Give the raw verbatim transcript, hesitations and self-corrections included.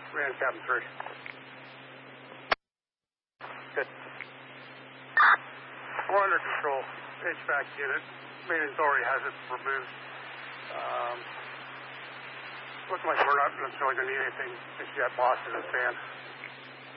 Ran cabin three. Good. We're under control. H V A C unit. Maintenance already has it removed. Um, looks like we're not necessarily going to need anything just yet, boss, in the fan.